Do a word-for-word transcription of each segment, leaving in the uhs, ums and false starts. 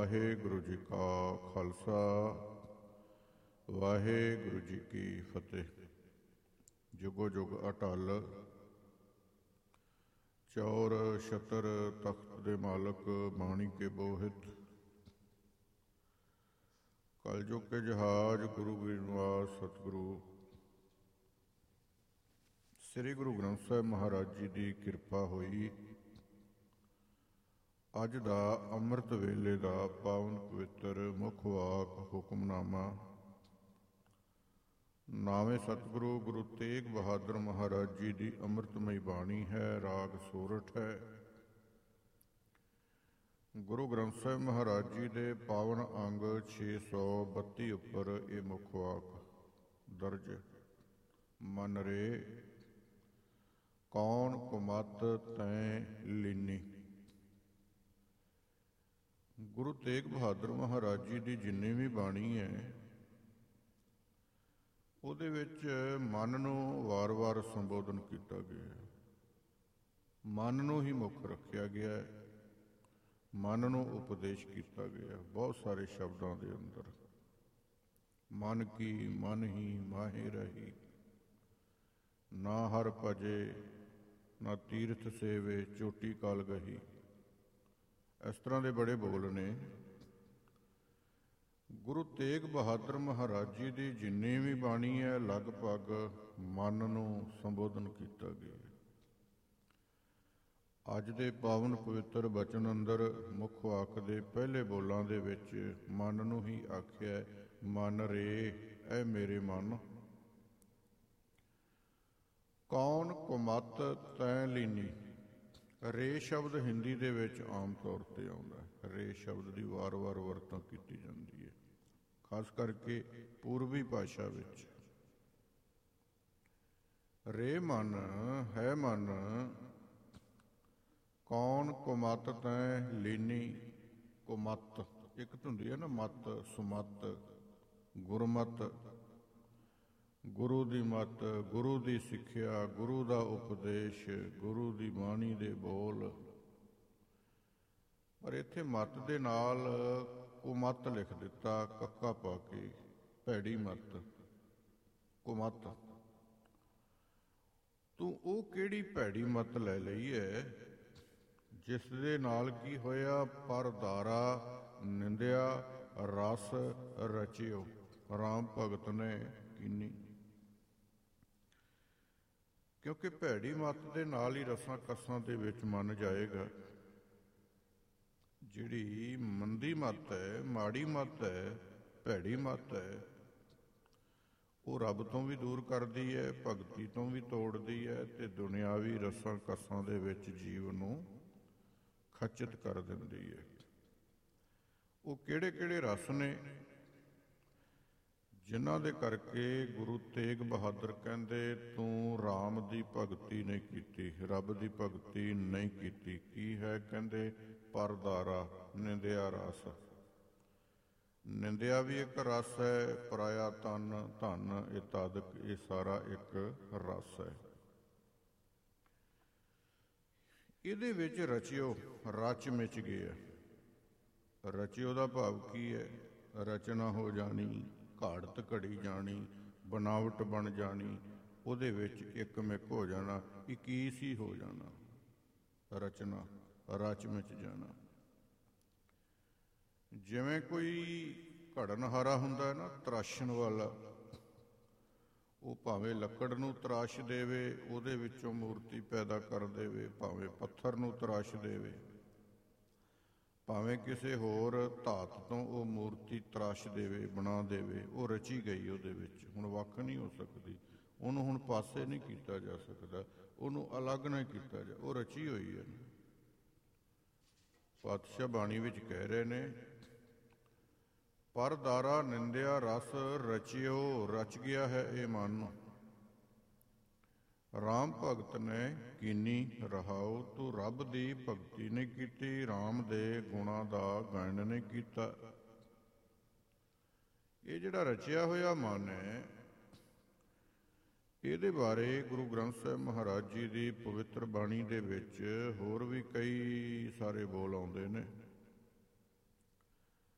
ਵਾਹਿਗੁਰੂ ਜੀ ਕਾ ਖਾਲਸਾ ਵਾਹਿਗੁਰੂ ਜੀ ਕੀ ਫਤਿਹ। ਜੁਗੋ ਜੁਗ ਅਟਲ ਚੌਰ ਛਤਰ ਤਖਤ ਦੇ ਮਾਲਕ ਬਾਣੀ ਕੇ ਬੋਹਿਤ, ਕਲਯੁਗ ਕੇ ਜਹਾਜ ਗੁਰੂ ਗਰੀਨਵਾਸ ਸਤਿਗੁਰੂ ਸ੍ਰੀ ਗੁਰੂ ਗ੍ਰੰਥ ਸਾਹਿਬ ਮਹਾਰਾਜ ਜੀ ਦੀ ਕਿਰਪਾ ਹੋਈ। ਅੱਜ ਦਾ ਅੰਮ੍ਰਿਤ ਵੇਲੇ ਦਾ ਪਾਵਨ ਪਵਿੱਤਰ ਮੁੱਖ ਵਾਕ ਹੁਕਮਨਾਮਾ ਨਾਵੇਂ ਸਤਿਗੁਰੂ ਗੁਰੂ ਤੇਗ ਬਹਾਦਰ ਮਹਾਰਾਜ ਜੀ ਦੀ ਅੰਮ੍ਰਿਤਮਈ ਬਾਣੀ ਹੈ। ਰਾਗ ਸੋਰਠ ਹੈ। ਗੁਰੂ ਗ੍ਰੰਥ ਸਾਹਿਬ ਮਹਾਰਾਜ ਜੀ ਦੇ ਪਾਵਨ ਅੰਗ ਛੇ ਸੌ ਬੱਤੀ ਉੱਪਰ ਇਹ ਮੁੱਖ ਵਾਕ ਦਰਜ। ਮਨ ਰੇ ਕੌਣ ਕੁਮਤ ਤੈਂ ਲੀਨੀ। ਗੁਰੂ ਤੇਗ ਬਹਾਦਰ ਮਹਾਰਾਜ ਜੀ ਦੀ ਜਿੰਨੀ ਵੀ ਬਾਣੀ ਹੈ ਉਹਦੇ ਵਿੱਚ ਮਨ ਨੂੰ ਵਾਰ-ਵਾਰ ਸੰਬੋਧਨ ਕੀਤਾ ਗਿਆ ਹੈ। ਮਨ ਨੂੰ ਹੀ ਮੁੱਖ ਰੱਖਿਆ ਗਿਆ ਹੈ, ਮਨ ਨੂੰ ਉਪਦੇਸ਼ ਕੀਤਾ ਗਿਆ ਬਹੁਤ ਸਾਰੇ ਸ਼ਬਦਾਂ ਦੇ ਅੰਦਰ। ਮਨ ਕੀ ਮਨ ਹੀ ਮਾਹੇ ਰਹੀ, ਨਾ ਹਰ ਭਜੇ ਨਾ ਤੀਰਥ ਸੇਵੇ ਚੋਟੀ ਕਾਲ ਗਹੀ। ਇਸ ਤਰ੍ਹਾਂ ਦੇ ਬੜੇ ਬੋਲ ਨੇ। ਗੁਰੂ ਤੇਗ ਬਹਾਦਰ ਮਹਾਰਾਜ ਜੀ ਦੀ ਜਿੰਨੀ ਵੀ ਬਾਣੀ ਹੈ ਲਗਭਗ ਮਨ ਨੂੰ ਸੰਬੋਧਨ ਕੀਤਾ ਗਿਆ। ਅੱਜ ਦੇ ਪਾਵਨ ਪਵਿੱਤਰ ਬਚਨ ਅੰਦਰ ਮੁੱਖ ਵਾਕ ਦੇ ਪਹਿਲੇ ਬੋਲਾਂ ਦੇ ਵਿੱਚ ਮਨ ਨੂੰ ਹੀ ਆਖਿਆ, ਮਨ ਰੇ ਐ ਮੇਰੇ ਮਨ, ਕੌਣ ਕੁਮਤ ਤੈਂ ਲੀਨੀ। ਰੇ ਸ਼ਬਦ ਹਿੰਦੀ ਦੇ ਵਿੱਚ ਆਮ ਤੌਰ ਤੇ ਆਉਂਦਾ ਹੈ। ਰੇ ਸ਼ਬਦ ਦੀ ਵਾਰ-ਵਾਰ ਵਰਤੋਂ ਕੀਤੀ ਜਾਂਦੀ ਹੈ, ਖਾਸ ਕਰਕੇ ਪੂਰਬੀ ਭਾਸ਼ਾ ਵਿੱਚ। ਰੇ ਮਨ ਹੈ ਮਨ, ਕੌਣ ਕੁਮਤ ਤੈਂ ਲੀਨੀ। ਕੁਮਤ ਇੱਕ ਹੁੰਦੀ ਹੈ ਨਾ, ਮਤ ਸੁਮਤ ਗੁਰਮਤ, ਗੁਰੂ ਦੀ ਮੱਤ, ਗੁਰੂ ਦੀ ਸਿੱਖਿਆ, ਗੁਰੂ ਦਾ ਉਪਦੇਸ਼, ਗੁਰੂ ਦੀ ਬਾਣੀ ਦੇ ਬੋਲ। ਪਰ ਇੱਥੇ ਮੱਤ ਦੇ ਨਾਲ ਕੁਮਤ ਲਿਖ ਦਿੱਤਾ, ਕੱਕਾ ਪਾ ਕੇ, ਭੈੜੀ ਮੱਤ ਕੁਮਤ। ਤੂੰ ਉਹ ਕਿਹੜੀ ਭੈੜੀ ਮੱਤ ਲੈ ਲਈ ਹੈ ਜਿਸ ਦੇ ਨਾਲ ਕੀ ਹੋਇਆ, ਪਰਦਾਰਾ ਨਿੰਦਿਆ ਰਸ ਰਚਿਓ, ਰਾਮ ਭਗਤ ਨੇ ਕੀਨੀ। ਕਿਉਂਕਿ ਭੈੜੀ ਮੱਤ ਦੇ ਨਾਲ ਹੀ ਰਸਾਂ ਕਸਾਂ ਦੇ ਵਿੱਚ ਮਨ ਜਾਏਗਾ। ਜਿਹੜੀ ਮੰਦੀ ਮੱਤ ਹੈ, ਮਾੜੀ ਮੱਤ ਹੈ, ਭੈੜੀ ਮੱਤ ਹੈ, ਉਹ ਰੱਬ ਤੋਂ ਵੀ ਦੂਰ ਕਰਦੀ ਹੈ, ਭਗਤੀ ਤੋਂ ਵੀ ਤੋੜਦੀ ਹੈ ਤੇ ਦੁਨਿਆਵੀ ਰਸਾਂ ਕਸਾਂ ਦੇ ਵਿੱਚ ਜੀਵ ਨੂੰ ਖਚਿਤ ਕਰ ਦਿੰਦੀ ਹੈ। ਉਹ ਕਿਹੜੇ ਕਿਹੜੇ ਰਸ ਨੇ ਜਿਨ੍ਹਾਂ ਦੇ ਕਰਕੇ ਗੁਰੂ ਤੇਗ ਬਹਾਦਰ ਕਹਿੰਦੇ ਤੂੰ ਰਾਮ ਦੀ ਭਗਤੀ ਨਹੀਂ ਕੀਤੀ, ਰੱਬ ਦੀ ਭਗਤੀ ਨਹੀਂ ਕੀਤੀ। ਕੀ ਹੈ ਕਹਿੰਦੇ, ਪਰਦਾਰਾ ਨਿੰਦਿਆ ਰਸ। ਨਿੰਦਿਆ ਵੀ ਇੱਕ ਰਸ ਹੈ, ਪਰਾਇਆ ਤਨ ਧਨ ਇਤਾਦਿਕ ਇਹ ਸਾਰਾ ਇੱਕ ਰਸ ਹੈ। ਇਹਦੇ ਵਿੱਚ ਰਚਿਓ ਰਚ ਮਿਚ ਗਿਆ। ਰਚਿਓ ਦਾ ਭਾਵ ਕੀ ਹੈ, ਰਚਨਾ ਹੋ ਜਾਣੀ, ਘਾੜਤ ਘੜੀ ਜਾਣੀ, ਬਨਾਵਟ ਬਣ ਜਾਣੀ, ਉਹਦੇ ਵਿੱਚ ਇੱਕ ਮਿਕ ਹੋ ਜਾਣਾ, ਇਕੀਸ ਹੀ ਹੋ ਜਾਣਾ। ਰਚਨਾ ਰਚ ਮਿਚ ਜਾਣਾ। ਜਿਵੇਂ ਕੋਈ ਘੜਨਹਾਰਾ ਹੁੰਦਾ ਨਾ, ਤਰਾਸ਼ਣ ਵਾਲਾ, ਉਹ ਭਾਵੇਂ ਲੱਕੜ ਨੂੰ ਤਰਾਸ਼ ਦੇਵੇ, ਉਹਦੇ ਵਿੱਚੋਂ ਮੂਰਤੀ ਪੈਦਾ ਕਰ ਦੇਵੇ, ਭਾਵੇਂ ਪੱਥਰ ਨੂੰ ਤਰਾਸ਼ ਦੇਵੇ, ਭਾਵੇਂ ਕਿਸੇ ਹੋਰ ਧਾਤ ਤੋਂ ਉਹ ਮੂਰਤੀ ਤਰਾਸ਼ ਦੇਵੇ, ਬਣਾ ਦੇਵੇ, ਉਹ ਰਚੀ ਗਈ ਉਹਦੇ ਵਿੱਚ, ਹੁਣ ਵੱਖ ਨਹੀਂ ਹੋ ਸਕਦੀ। ਉਹਨੂੰ ਹੁਣ ਪਾਸੇ ਨਹੀਂ ਕੀਤਾ ਜਾ ਸਕਦਾ, ਉਹਨੂੰ ਅਲੱਗ ਨਹੀਂ ਕੀਤਾ ਜਾ, ਉਹ ਰਚੀ ਹੋਈ ਹੈ। ਪਾਤਸ਼ਾਹ ਬਾਣੀ ਵਿੱਚ ਕਹਿ ਰਹੇ ਨੇ, ਪਰਦਾਰਾ ਨਿੰਦਿਆ ਰਸ ਰਚਿਓ, ਰਚ ਗਿਆ ਹੈ ਇਹ ਮਨ। ਰਾਮ ਭਗਤ ਨੇ ਕੀਨੀ ਰਹਾਉ, ਤੂੰ ਰੱਬ ਦੀ ਭਗਤੀ ਨਹੀਂ ਕੀਤੀ, ਰਾਮ ਦੇ ਗੁਣਾਂ ਦਾ ਗਾਇਨ ਨਹੀਂ ਕੀਤਾ। ਇਹ ਜਿਹੜਾ ਰਚਿਆ ਹੋਇਆ ਮਨ ਹੈ, ਇਹਦੇ ਬਾਰੇ ਗੁਰੂ ਗ੍ਰੰਥ ਸਾਹਿਬ ਮਹਾਰਾਜ ਜੀ ਦੀ ਪਵਿੱਤਰ ਬਾਣੀ ਦੇ ਵਿੱਚ ਹੋਰ ਵੀ ਕਈ ਸਾਰੇ ਬੋਲ ਆਉਂਦੇ ਨੇ।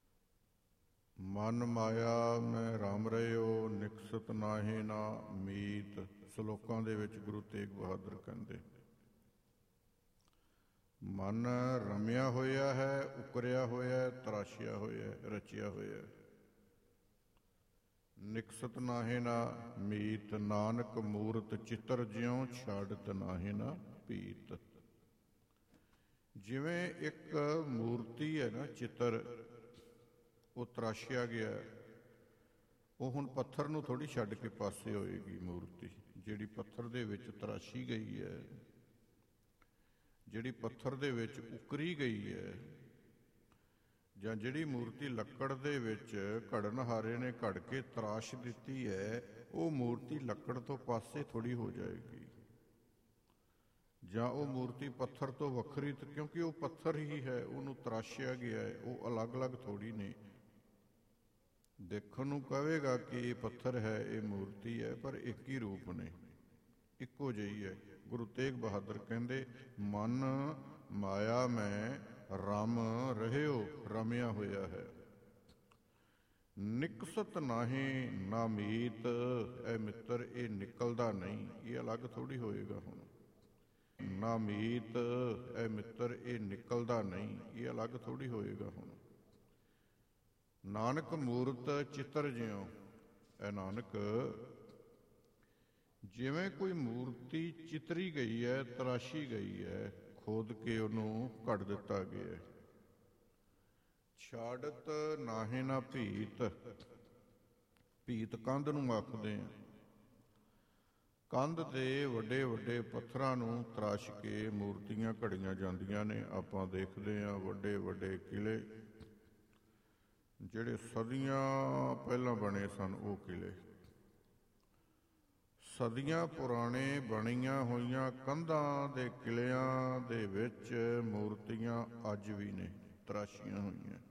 ਮਨ ਮਾਇਆ ਮੈਂ ਰਾਮ ਰਹਿਓ, ਨਿਕਸਤ ਨਾਹੀ ਨਾ ਮੀਤ। ਸ਼ਲੋਕਾਂ ਦੇ ਵਿੱਚ ਗੁਰੂ ਤੇਗ ਬਹਾਦਰ ਕਹਿੰਦੇ ਮਨ ਰਮਿਆ ਹੋਇਆ ਹੈ, ਉਕਰਿਆ ਹੋਇਆ ਹੈ, ਤਰਾਸ਼ਿਆ ਹੋਇਆ ਹੈ, ਰਚਿਆ ਹੋਇਆ ਹੈ। ਨਿਕਸਤ ਨਾਹੀ ਨਾ ਮੀਤ, ਨਾਨਕ ਮੂਰਤ ਚਿੱਤਰ ਜਿਉ, ਛਾੜਤ ਨਾਹੀ ਨਾ ਪੀਤ। ਜਿਵੇਂ ਇੱਕ ਮੂਰਤੀ ਹੈ ਨਾ, ਚਿੱਤਰ, ਉਹ ਤਰਾਸ਼ਿਆ ਗਿਆ, ਉਹ ਹੁਣ ਪੱਥਰ ਨੂੰ ਥੋੜ੍ਹੀ ਛੱਡ ਕੇ ਪਾਸੇ ਹੋਏਗੀ। ਮੂਰਤੀ ਜਿਹੜੀ ਪੱਥਰ ਦੇ ਵਿੱਚ ਤਰਾਸ਼ੀ ਗਈ ਹੈ, ਜਿਹੜੀ ਪੱਥਰ ਦੇ ਵਿੱਚ ਉਕਰੀ ਗਈ ਹੈ, ਜਾਂ ਜਿਹੜੀ ਮੂਰਤੀ ਲੱਕੜ ਦੇ ਵਿੱਚ ਘੜਨਹਾਰੇ ਨੇ ਘੜ ਕੇ ਤਰਾਸ਼ ਦਿੱਤੀ ਹੈ, ਉਹ ਮੂਰਤੀ ਲੱਕੜ ਤੋਂ ਪਾਸੇ ਥੋੜ੍ਹੀ ਹੋ ਜਾਏਗੀ। ਜਾਂ ਉਹ ਮੂਰਤੀ ਪੱਥਰ ਤੋਂ ਵੱਖਰੀ, ਕਿਉਂਕਿ ਉਹ ਪੱਥਰ ਹੀ ਹੈ, ਉਹਨੂੰ ਤਰਾਸ਼ਿਆ ਗਿਆ ਹੈ, ਉਹ ਅਲੱਗ-ਅਲੱਗ ਥੋੜ੍ਹੀ ਨੇ। ਦੇਖਣ ਨੂੰ ਕਹੇਗਾ ਕਿ ਇਹ ਪੱਥਰ ਹੈ, ਇਹ ਮੂਰਤੀ ਹੈ, ਪਰ ਇੱਕ ਹੀ ਰੂਪ ਨੇ, ਇੱਕੋ ਜਿਹੀ ਹੈ। ਗੁਰੂ ਤੇਗ ਬਹਾਦਰ ਕਹਿੰਦੇ ਮਨ ਮਾਇਆ ਮੈਂ ਰਮ ਰਹਿਓ, ਰਮਿਆ ਹੋਇਆ ਹੈ। ਨਿਕਸਤ ਨਾਹੀ ਨਾ ਮੀਤ, ਇਹ ਮਿੱਤਰ ਇਹ ਨਿਕਲਦਾ ਨਹੀਂ, ਇਹ ਅਲੱਗ ਥੋੜ੍ਹੀ ਹੋਏਗਾ। ਹੁਣ ਨਾ ਮੀਤ, ਇਹ ਮਿੱਤਰ ਇਹ ਨਿਕਲਦਾ ਨਹੀਂ, ਇਹ ਅਲੱਗ ਥੋੜ੍ਹੀ ਹੋਏਗਾ। ਹੁਣ ਨਾਨਕ ਮੂਰਤ ਚਿੱਤਰ ਜਿਉ, ਇਹ ਨਾਨਕ ਜਿਵੇਂ ਕੋਈ ਮੂਰਤੀ ਚਿਤਰੀ ਗਈ ਹੈ, ਤਰਾਸ਼ੀ ਗਈ ਹੈ, ਖੋਦ ਕੇ ਉਹਨੂੰ ਘੜ ਦਿੱਤਾ ਗਿਆ। ਛਾੜਤ ਨਾਹੀ ਨਾ ਭੀਤ, ਭੀਤ ਕੰਧ ਨੂੰ ਆਖਦੇ ਆ। ਕੰਧ ਦੇ ਵੱਡੇ ਵੱਡੇ ਪੱਥਰਾਂ ਨੂੰ ਤਰਾਸ਼ ਕੇ ਮੂਰਤੀਆਂ ਘੜੀਆਂ ਜਾਂਦੀਆਂ ਨੇ। ਆਪਾਂ ਦੇਖਦੇ ਹਾਂ ਵੱਡੇ ਵੱਡੇ ਕਿਲੇ, ਜਿਹੜੇ ਸਦੀਆਂ ਪਹਿਲਾਂ ਬਣੇ ਸਨ, ਉਹ ਕਿਲੇ ਸਦੀਆਂ ਪੁਰਾਣੇ ਬਣੀਆਂ ਹੋਈਆਂ ਕੰਧਾਂ ਦੇ ਕਿਲਿਆਂ ਦੇ ਵਿੱਚ ਮੂਰਤੀਆਂ ਅੱਜ ਵੀ ਨੇ, ਤਰਾਸ਼ੀਆਂ ਹੋਈਆਂ।